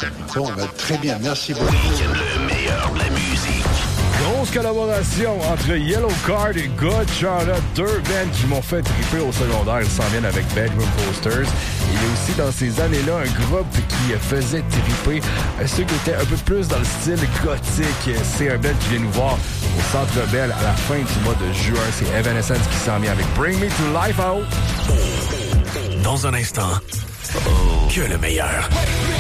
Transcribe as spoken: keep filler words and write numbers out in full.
Bon, ben, très bien, merci beaucoup. Le meilleur de la musique. Grosse collaboration entre Yellow Card et Good Charlotte, deux bands qui m'ont fait triper au secondaire. Ils s'en viennent avec Bedroom Posters. Il y a aussi dans ces années-là un groupe qui faisait triper ceux qui étaient un peu plus dans le style gothique. C'est un band qui vient nous voir au Centre Bell à la fin du mois de juin. C'est Evanescence qui s'en vient avec Bring Me to Life Out. Dans un instant, que le meilleur.